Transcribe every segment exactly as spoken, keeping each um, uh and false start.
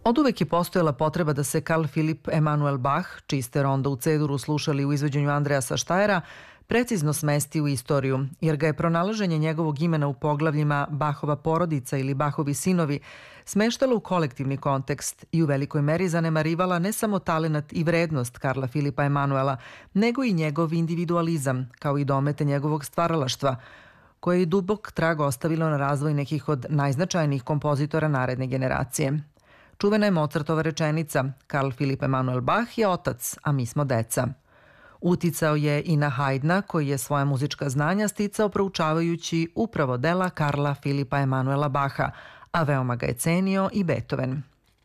Oduvek je postojala potreba da se Carl Philipp Emanuel Bach, čiji ste rondo u C-duru slušali u izvođenju Andreasa Steyra, precizno smesti u istoriju, jer ga je pronalaženje njegovog imena u poglavljima Bachova porodica ili Bachovi sinovi smeštalo u kolektivni kontekst i u velikoj meri zanemarivala ne samo talenat i vrednost Karla Filipa Emanuela, nego i njegov individualizam, kao i domete njegovog stvaralaštva, koje je dubok trag ostavilo na razvoj nekih od najznačajnijih kompozitora naredne generacije. Čuvena je Mozartova rečenica Carl Philipp Emanuel Bach je otac, a mi smo deca. Uticao je i na Haydna, koji je svoja muzička znanja sticao proučavajući upravo dela Karla Filipa Emanuela Bacha, a veoma ga je cenio i Beethoven.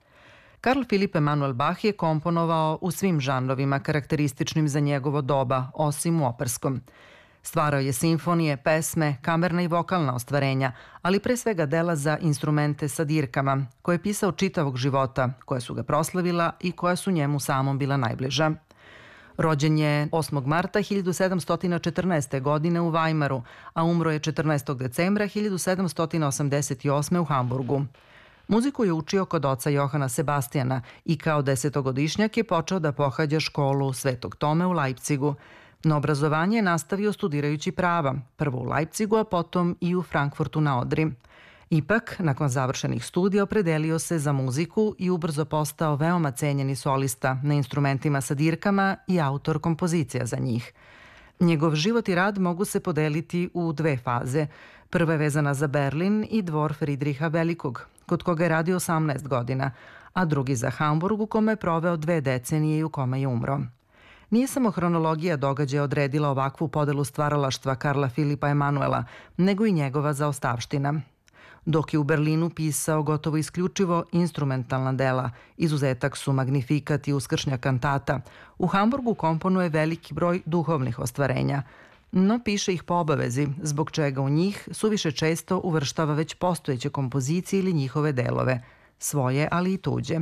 Carl Philipp Emanuel Bach je komponovao u svim žanrovima karakterističnim za njegovo doba, osim u operskom. Stvarao je simfonije, pesme, kamerna i vokalna ostvarenja, ali pre svega dela za instrumente sa dirkama, koje je pisao čitavog života, koja su ga proslavila i koja su njemu samom bila najbliža. Rođen je osmog marta hiljadu sedamsto četrnaeste. godine u Weimaru, a umro je četrnaestog decembra hiljadu sedamsto osamdeset osme. u Hamburgu. Muziku je učio kod oca Johana Sebastijana i kao desetogodišnjak je počeo da pohađa školu Svetog Tome u Leipzigu. Na obrazovanje je nastavio studirajući prava, prvo u Leipzigu, a potom i u Frankfurtu na Odri. Ipak, nakon završenih studija opredelio se za muziku i ubrzo postao veoma cenjeni solista na instrumentima sa dirkama i autor kompozicija za njih. Njegov život i rad mogu se podeliti u dve faze. Prva je vezana za Berlin i dvor Fridriha Velikog, kod koga je radio osamnaest godina, a drugi za Hamburg, u kome je proveo dve decenije i u kome je umro. Nije samo hronologija događaja odredila ovakvu podelu stvaralaštva Karla Filipa Emanuela, nego i njegova zaostavština. Dok je u Berlinu pisao gotovo isključivo instrumentalna dela, izuzetak su Magnifikat i Uskršnja kantata, u Hamburgu komponuje veliki broj duhovnih ostvarenja, no piše ih po obavezi, zbog čega u njih suviše često uvrštava već postojeće kompozicije ili njihove delove, svoje ali i tuđe.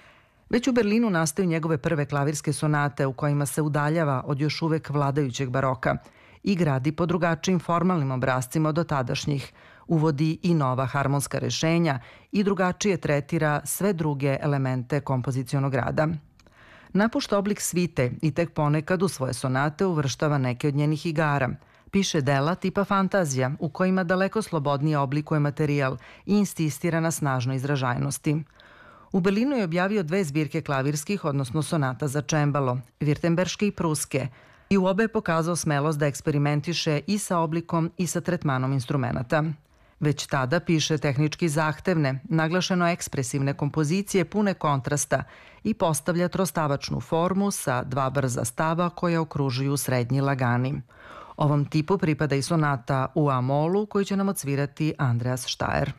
Već u Berlinu nastaju njegove prve klavirske sonate u kojima se udaljava od još uvek vladajućeg baroka i gradi po drugačijim formalnim obrascima od dotadašnjih, uvodi i nova harmonska rešenja i drugačije tretira sve druge elemente kompozicionog rada. Napušta oblik svite i tek ponekad u svoje sonate uvrštava neke od njenih igara. Piše dela tipa fantazija u kojima daleko slobodnije oblikuje materijal i insistira na snažnoj izražajnosti. U Berlinu je objavio dve zbirke klavirskih, odnosno sonata za čembalo, virtemberške i pruske, i u obe je pokazao smelost da eksperimentiše i sa oblikom i sa tretmanom instrumenata. Već tada piše tehnički zahtevne, naglašeno ekspresivne kompozicije pune kontrasta i postavlja trostavačnu formu sa dva brza stava koje okružuju srednji lagani. Ovom tipu pripada i sonata u A-molu koju će nam odsvirati Andreas Steyr.